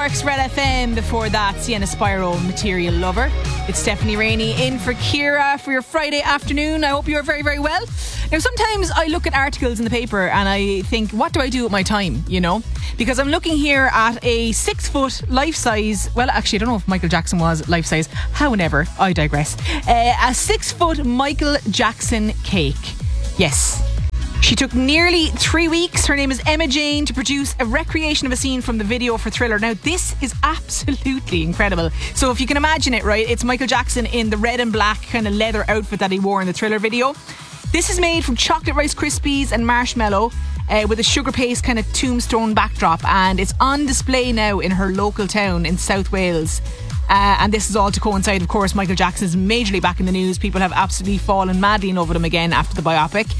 Cork's Red FM. Before that, Sienna Spyro, Material Lover. It's Stephanie Rainey in for Ciara for your Friday afternoon. I hope you're very, very well. Now, sometimes I look at articles in the paper and I think, what do I do with my time, you know? Because I'm looking here at a 6 foot life-size, well, actually, I don't know if Michael Jackson was life-size. However, I digress. A 6 foot Michael Jackson cake. Yes. She took nearly 3 weeks. Her name is Emma Jane, to produce a recreation of a scene from the video for Thriller. Now, this is absolutely incredible. So if you can imagine it, right, it's Michael Jackson in the red and black kind of leather outfit that he wore in the Thriller video. This is made from chocolate Rice Krispies and marshmallow with a sugar paste kind of tombstone backdrop, and it's on display now in her local town in South Wales. And this is all to coincide, of course, Michael Jackson's majorly back in the news. People have absolutely fallen madly in love with him again after the biopic.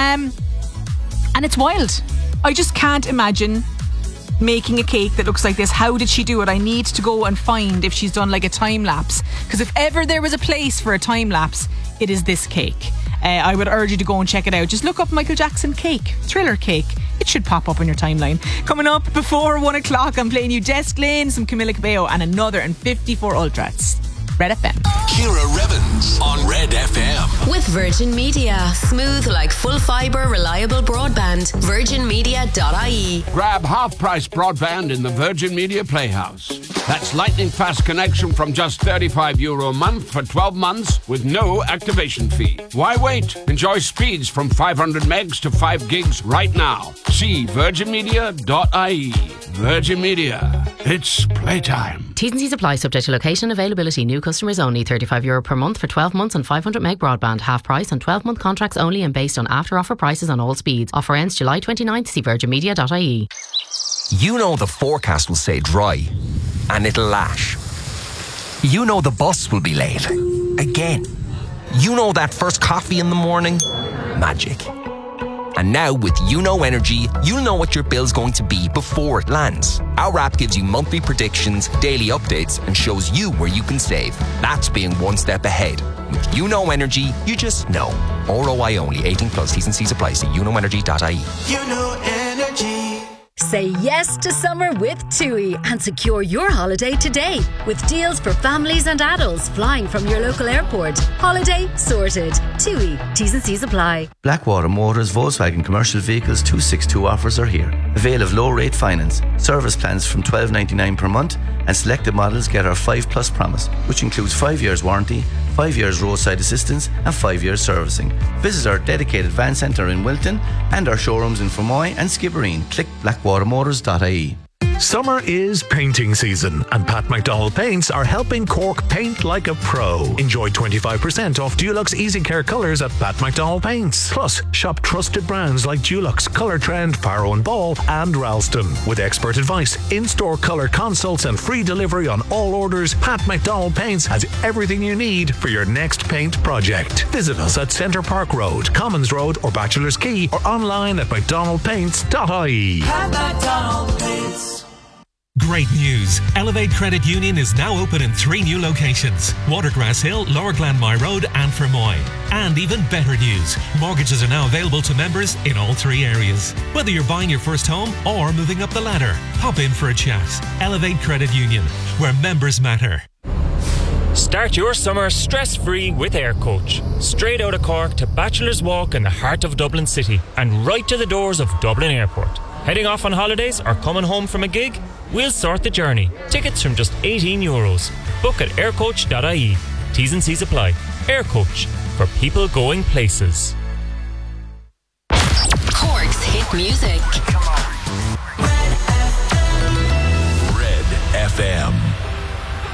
And it's wild. I just can't imagine making a cake that looks like this. How did she do it? I need to go and find if she's done like a time lapse, because if ever there was a place for a time lapse, it is this cake. I would urge you to go and check it out. Just look up Michael Jackson cake, Thriller cake. It should pop up on your timeline. Coming up before 1 o'clock, I'm playing you Jess Glynn, some Camila Cabello, and another in 54 Ultras. Red FM. Ciara Revens on Red FM. With Virgin Media. Smooth like full fibre, reliable broadband. VirginMedia.ie. Grab half-price broadband in the Virgin Media Playhouse. That's lightning fast connection from just €35 a month for 12 months with no activation fee. Why wait? Enjoy speeds from 500 megs to 5 gigs right now. See VirginMedia.ie. Virgin Media. It's playtime. T's and C's apply, subject to location, availability. New customers only. €35 per month for 12 months on 500 meg broadband. Half price on 12-month contracts only and based on after-offer prices on all speeds. Offer ends July 29th. See virginmedia.ie. You know the forecast will say dry and it'll lash. You know the bus will be late. Again. You know that first coffee in the morning? Magic. And now with YouKnow Energy, you'll know what your bill's going to be before it lands. Our app gives you monthly predictions, daily updates, and shows you where you can save. That's being one step ahead. With YouKnow Energy, you just know. ROI only. 18 plus. T's and C's apply. See youknowenergy.ie. YouKnow Energy. Say yes to summer with TUI and secure your holiday today with deals for families and adults flying from your local airport. Holiday sorted. TUI. T's and C's apply. Blackwater Motors Volkswagen Commercial Vehicles 262 offers are here. Avail of low rate finance, service plans from $12.99 per month, and selected models get our 5 Plus promise, which includes 5 years warranty, 5 years roadside assistance and 5 years servicing. Visit our dedicated van centre in Wilton and our showrooms in Fermoy and Skibbereen. Click blackwatermotors.ie. Summer is painting season and Pat McDonald Paints are helping Cork paint like a pro. Enjoy 25% off Dulux Easy Care colours at Pat McDonald Paints. Plus, shop trusted brands like Dulux, Colour Trend, Faro and Ball and Ralston. With expert advice, in-store colour consults and free delivery on all orders, Pat McDonald Paints has everything you need for your next paint project. Visit us at Centre Park Road, Commons Road or Bachelor's Quay or online at mcdonaldpaints.ie. Pat McDonald Paints. Great news! Elevate Credit Union is now open in 3 new locations: Watergrass Hill, Lower Glanmire Road and Fermoy. And even better news, mortgages are now available to members in all 3 areas. Whether you're buying your first home or moving up the ladder, pop in for a chat. Elevate Credit Union, where members matter. Start your summer stress-free with Air Coach. Straight out of Cork to Bachelor's Walk in the heart of Dublin City and right to the doors of Dublin Airport. Heading off on holidays or coming home from a gig? We'll sort the journey. Tickets from just €18. Book at aircoach.ie. T's and C's apply. Air Coach, for people going places. Cork's hit music. Come on.